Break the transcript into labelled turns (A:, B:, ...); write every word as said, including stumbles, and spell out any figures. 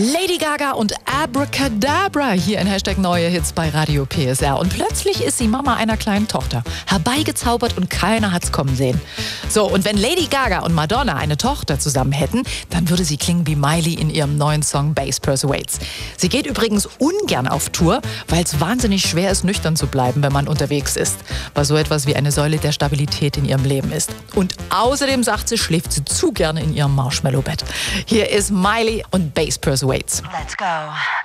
A: Lady Gaga und Abracadabra hier in Hashtag Neue Hits bei Radio P S R. Und plötzlich ist sie Mama einer kleinen Tochter. Herbeigezaubert und keiner hat's kommen sehen. So, und wenn Lady Gaga und Madonna eine Tochter zusammen hätten, dann würde sie klingen wie Miley in ihrem neuen Song Bass Persuades. Sie geht übrigens ungern auf Tour, weil es wahnsinnig schwer ist, nüchtern zu bleiben, wenn man unterwegs ist. Was so etwas wie eine Säule der Stabilität in ihrem Leben ist. Und außerdem sagt sie, schläft sie zu gerne in ihrem Marshmallow-Bett. Hier ist Miley und Bass Persuades.
B: Let's go.